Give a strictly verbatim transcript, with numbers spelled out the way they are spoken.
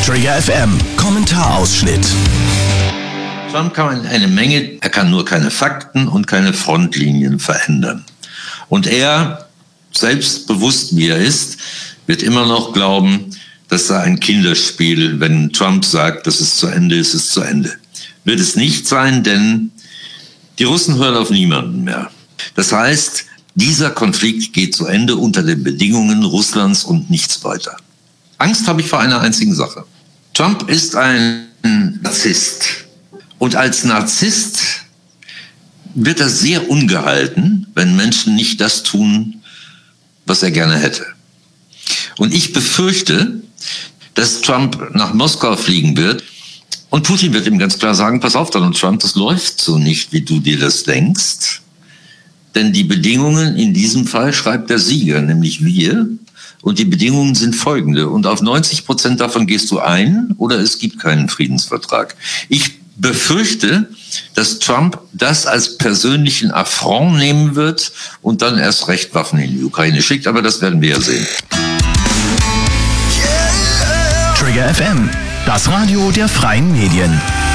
Trigger F M, Kommentarausschnitt. Trump kann eine Menge, er kann nur keine Fakten und keine Frontlinien verändern. Und er, selbstbewusst wie er ist, wird immer noch glauben, das sei ein Kinderspiel. Wenn Trump sagt, dass es zu Ende ist, ist es zu Ende. Wird es nicht sein, denn die Russen hören auf niemanden mehr. Das heißt, dieser Konflikt geht zu Ende unter den Bedingungen Russlands und nichts weiter. Angst habe ich vor einer einzigen Sache. Trump ist ein Narzisst. Und als Narzisst wird er sehr ungehalten, wenn Menschen nicht das tun, was er gerne hätte. Und ich befürchte, dass Trump nach Moskau fliegen wird und Putin wird ihm ganz klar sagen, pass auf, Donald Trump, das läuft so nicht, wie du dir das denkst. Denn die Bedingungen in diesem Fall schreibt der Sieger, nämlich wir. Und die Bedingungen sind folgende. Und auf neunzig Prozent davon gehst du ein oder es gibt keinen Friedensvertrag. Ich befürchte, dass Trump das als persönlichen Affront nehmen wird und dann erst recht Waffen in die Ukraine schickt. Aber das werden wir ja sehen. Trigger F M, das Radio der freien Medien.